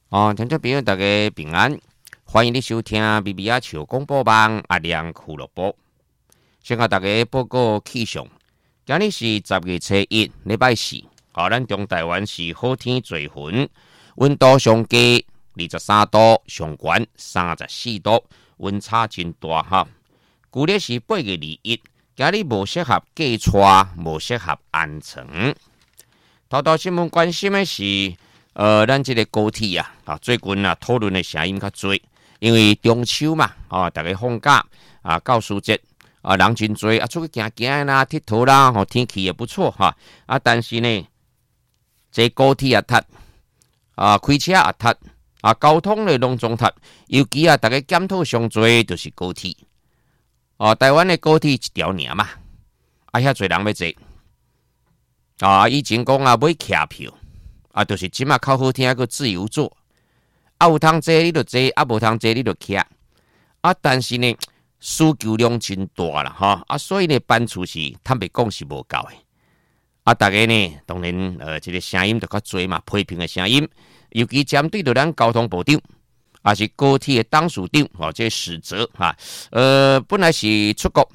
听众朋友大家平安，欢迎你收听BB仔笑广播网阿亮俱乐部。先甲大家报告气象，今日是10月初1，礼拜四。咱中台湾是好天做云，温度上低23度，上悬34度，温差真大哈。旧历是8月21，今日无适合寄带，无适合安床。头条新闻关心的是，咱这个高铁最近讨论的声音较多，因为中秋嘛，大家放假教师节人真多出去行行啦、佚佗啦，天气也不错哈。但是呢，这高铁也塞开车也塞交通的拢总塞，尤其大家检讨上多就是高铁。台湾的高铁一条尔嘛，遐侪人要坐以前讲买客票就是即马较好听个自由座有通坐你就坐，无通坐你就徛但是呢，需求量真大啦所以呢，班次是坦白讲是无够的大家呢，当然这个声音就较多嘛，批评的声音，尤其针对着咱交通部长。是高铁的董事长这史哲本来是出国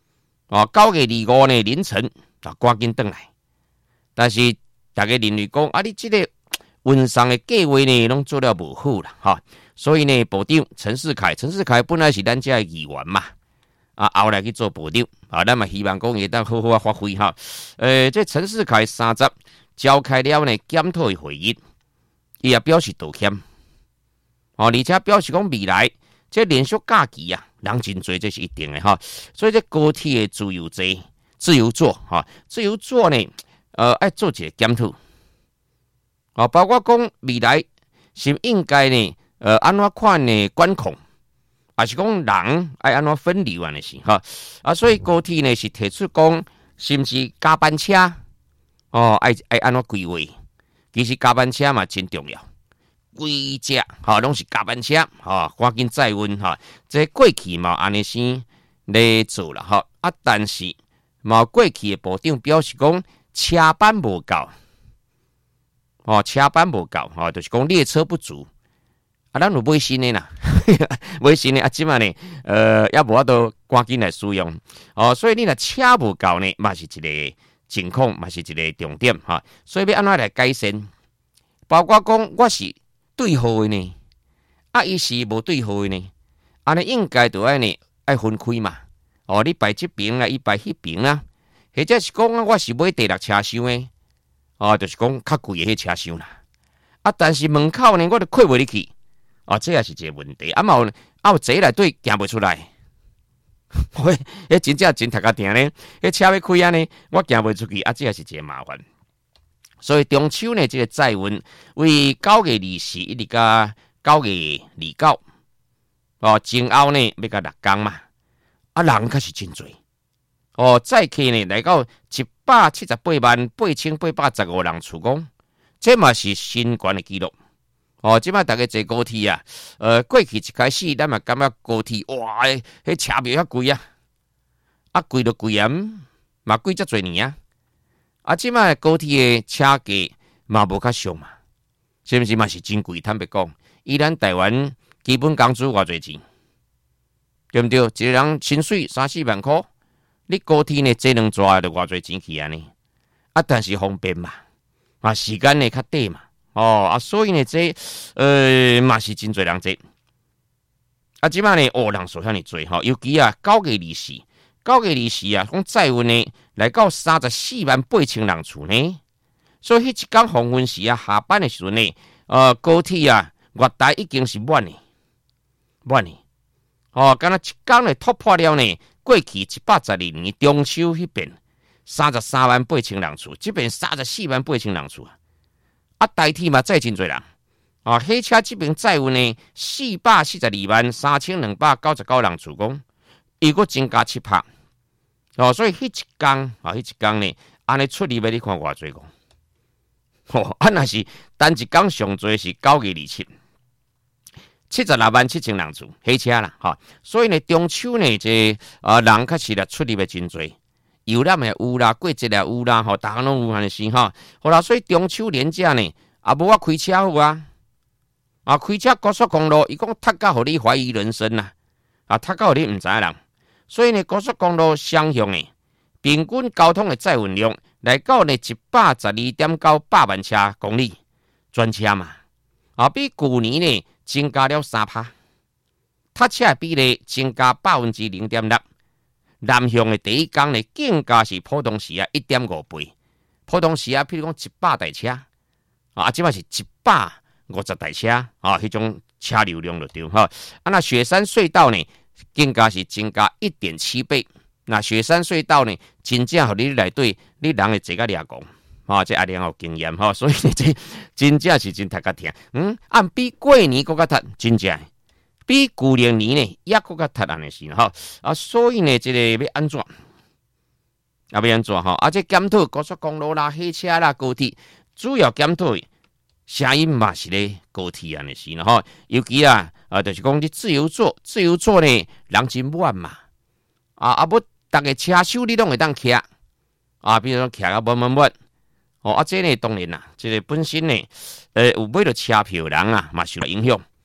9月25日凌晨赶紧回来，但是大家认为讲你这个运送的计划呢，拢做了无好啦所以呢，部长陈世凯本来是咱这的议员嘛后来去做部长咱嘛希望讲会当好好发挥这陈世凯30召开了呢检讨的会议，伊也表示道歉。而且表示讲未来这连续假期人真多，这是一定的所以这高铁的自由座自由座呢要做一个检讨包括讲未来是应该呢安怎款的管控，还是讲人要安怎分流的是所以高铁呢是提出讲是不是加班车要安怎规划？其实加班车嘛真重要。规只拢是加班车赶紧载运这过去嘛安尼先来做啦但是嘛过去的部长表示讲车班无够车班无够就是讲列车不足咱有买新的啦买新的即嘛呢也无法度赶紧来使用所以你若车无够呢嘛是一个情况，嘛是一个重点所以要安怎来改善？包括讲我是对号的呢伊是无对号的呢安尼应该就爱分开嘛你排这边伊排迄边或者是讲我是买第6车厢的就是讲较贵的迄车厢啦但是门口呢我就开袂入去这也是一个问题有坐内底行袂出来迄真正真踢甲定呢迄车要开呢我行袂出去这也是一个麻烦。所以中秋呢，这个载运为9月24一直到9月29前后呢要到6天嘛人可是真多载客呢来到1788815人次讲，这嘛是新高的纪录即摆大家坐高铁过去一开始咱嘛感觉高铁哇迄车票遐贵贵就贵嘛贵遮侪年即摆高铁的车价嘛无较俗嘛，是不是嘛是真贵？坦白讲，以咱台湾基本工资偌侪钱，对不对？一个人薪水3-4万块，你高铁呢坐2转就偌侪钱去呢但是方便嘛时间呢较短嘛所以呢这嘛是真侪人坐即摆呢人数遐尼多尤其9月24讲载运呢来到348000人次呢，所以迄一天黄昏时下班的时阵呢高铁月台已经是满的敢若一天呢突破了呢过去112年中秋迄边338000人次，这边348000人次台铁嘛载真侪人火车这边载运呢4423299人次讲伊阁增加7%所以迄一天呢安尼出入的你看偌侪个若是单一天上最是9月27 767,000人次火车啦所以呢中秋呢这人确实出入的真侪，游览也有啦，过节也有啦大家拢有安尼是好啦，所以中秋连假呢无开车好啊，开车高速公路，伊讲塞到互你怀疑人生啦，啊，塞到互你毋知影人。所以呢，高速公路双向的平均交通的载运量来到呢112.9万车公里，专车嘛，啊，比去年呢增加了3%，塞车的比例增加0.6%。南向的第一天呢，更加是普通时啊1.5倍，普通时啊，譬如讲100台车，啊，即摆是150台车，啊，迄种车流量就对哈。啊，那雪山隧道呢？更加是增加1.7倍。那雪山隧道呢，真正互你内底，你人会坐甲掠讲，啊，这阿良有经验哈，所以呢，这真正是真踢甲疼。按比过年搁较踢，真正比旧年呢也搁较踢安尼是哈。啊，所以呢，这个要安怎？要安怎哈？啊，这检讨高速公路啦、火车啦、高铁，主要检讨声音嘛是咧高铁安尼是哈。尤其啊。就是讲你自由座呢，人真满嘛。要逐个车手你拢会当骑。比如讲骑到满。这呢当然啦，这个本身呢，有买到车票的人啊，嘛受到影响。